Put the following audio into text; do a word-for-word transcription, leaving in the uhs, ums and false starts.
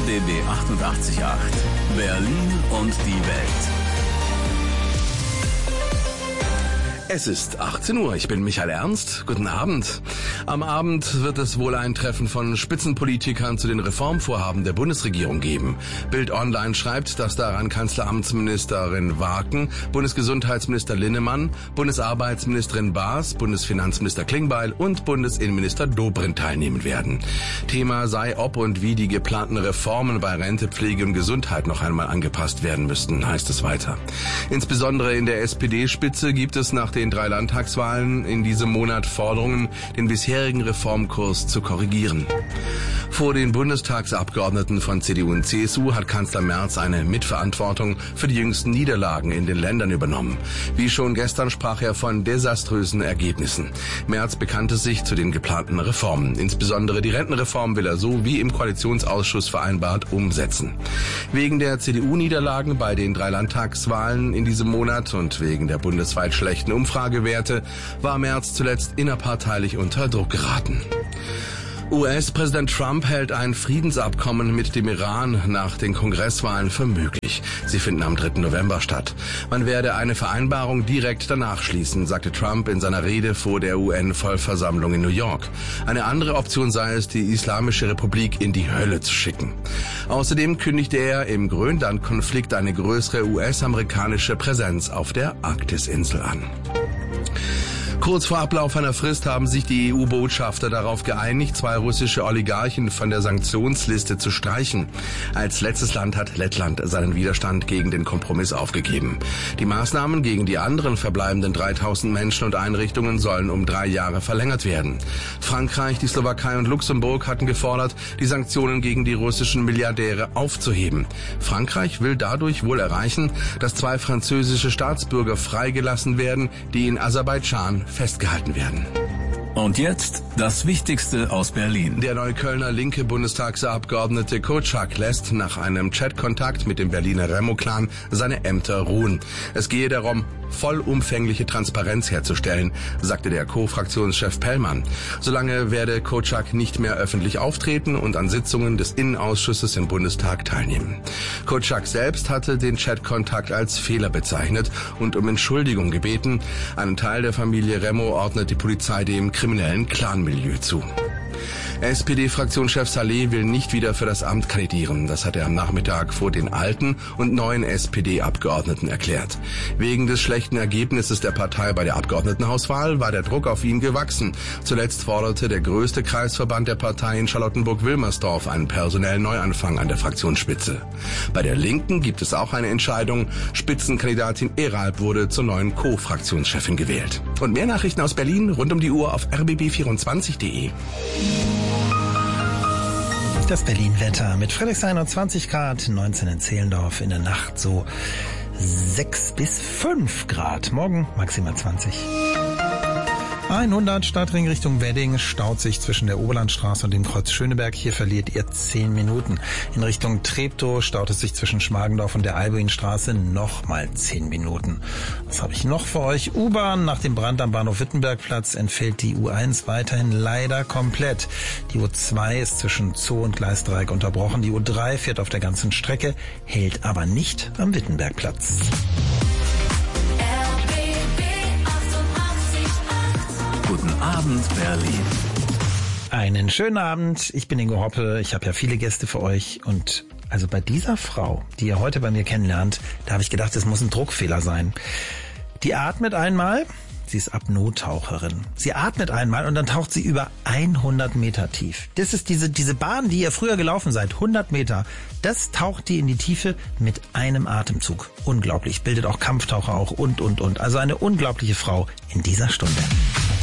D B achtundachtzig Komma acht. Berlin und die Welt. Es ist achtzehn Uhr, ich bin Michael Ernst. Guten Abend. Am Abend wird es wohl ein Treffen von Spitzenpolitikern zu den Reformvorhaben der Bundesregierung geben. Bild Online schreibt, dass daran Kanzleramtsministerin Waken, Bundesgesundheitsminister Linnemann, Bundesarbeitsministerin Baas, Bundesfinanzminister Klingbeil und Bundesinnenminister Dobrindt teilnehmen werden. Thema sei, ob und wie die geplanten Reformen bei Rente, Pflege und Gesundheit noch einmal angepasst werden müssten, heißt es weiter. Insbesondere in der S P D-Spitze gibt es nach den drei Landtagswahlen in diesem Monat Forderungen, den bisherigen Reformkurs zu korrigieren. Vor den Bundestagsabgeordneten von C D U und C S U hat Kanzler Merz eine Mitverantwortung für die jüngsten Niederlagen in den Ländern übernommen. Wie schon gestern sprach er von desaströsen Ergebnissen. Merz bekannte sich zu den geplanten Reformen. Insbesondere die Rentenreform will er so wie im Koalitionsausschuss vereinbart umsetzen. Wegen der C D U-Niederlagen bei den drei Landtagswahlen in diesem Monat und wegen der bundesweit schlechten Umfragewerte war Merz zuletzt innerparteilich unter Druck geraten. U S-Präsident Trump hält ein Friedensabkommen mit dem Iran nach den Kongresswahlen für möglich. Sie finden am dritten November statt. Man werde eine Vereinbarung direkt danach schließen, sagte Trump in seiner Rede vor der U N-Vollversammlung in New York. Eine andere Option sei es, die Islamische Republik in die Hölle zu schicken. Außerdem kündigte er im Grönland-Konflikt eine größere U S-amerikanische Präsenz auf der Arktis-Insel an. Kurz vor Ablauf einer Frist haben sich die E U-Botschafter darauf geeinigt, zwei russische Oligarchen von der Sanktionsliste zu streichen. Als letztes Land hat Lettland seinen Widerstand gegen den Kompromiss aufgegeben. Die Maßnahmen gegen die anderen verbleibenden dreitausend Menschen und Einrichtungen sollen um drei Jahre verlängert werden. Frankreich, die Slowakei und Luxemburg hatten gefordert, die Sanktionen gegen die russischen Milliardäre aufzuheben. Frankreich will dadurch wohl erreichen, dass zwei französische Staatsbürger freigelassen werden, die in Aserbaidschan festgehalten werden. Und jetzt das Wichtigste aus Berlin. Der Neuköllner linke Bundestagsabgeordnete Kotschak lässt nach einem Chatkontakt mit dem Berliner Remo-Clan seine Ämter ruhen. Es gehe darum, vollumfängliche Transparenz herzustellen, sagte der Co-Fraktionschef Pellmann. Solange werde Kotschak nicht mehr öffentlich auftreten und an Sitzungen des Innenausschusses im Bundestag teilnehmen. Kotschak selbst hatte den Chatkontakt als Fehler bezeichnet und um Entschuldigung gebeten. Einen Teil der Familie Remo ordnet die Polizei dem kriminellen Clanmilieu zu. S P D-Fraktionschef Saleh will nicht wieder für das Amt kandidieren. Das hat er am Nachmittag vor den alten und neuen S P D-Abgeordneten erklärt. Wegen des schlechten Ergebnisses der Partei bei der Abgeordnetenhauswahl war der Druck auf ihn gewachsen. Zuletzt forderte der größte Kreisverband der Partei in Charlottenburg-Wilmersdorf einen personellen Neuanfang an der Fraktionsspitze. Bei der Linken gibt es auch eine Entscheidung. Spitzenkandidatin Eralb wurde zur neuen Co-Fraktionschefin gewählt. Und mehr Nachrichten aus Berlin rund um die Uhr auf r b b vierundzwanzig punkt de. Das Berlin-Wetter mit Friedrichshain und zwanzig Grad, neunzehn in Zehlendorf, in der Nacht so sechs bis fünf Grad, morgen maximal zwanzig. hundert Stadtring Richtung Wedding staut sich zwischen der Oberlandstraße und dem Kreuz Schöneberg. Hier verliert ihr zehn Minuten. In Richtung Treptow staut es sich zwischen Schmargendorf und der Albuinstraße nochmal zehn Minuten. Was habe ich noch für euch? U-Bahn. Nach dem Brand am Bahnhof Wittenbergplatz entfällt die U eins weiterhin leider komplett. Die U zwei ist zwischen Zoo und Gleisdreieck unterbrochen. Die U drei fährt auf der ganzen Strecke, hält aber nicht am Wittenbergplatz. Guten Abend, Berlin. Einen schönen Abend. Ich bin Ingo Hoppe. Ich habe ja viele Gäste für euch. Und also bei dieser Frau, die ihr heute bei mir kennenlernt, da habe ich gedacht, es muss ein Druckfehler sein. Die atmet einmal. Sie ist Apnoe-Taucherin. Sie atmet einmal und dann taucht sie über hundert Meter tief. Das ist diese, diese Bahn, die ihr früher gelaufen seid. hundert Meter. Das taucht die in die Tiefe mit einem Atemzug. Unglaublich. Bildet auch Kampftaucher auch und, und, und. Also eine unglaubliche Frau in dieser Stunde.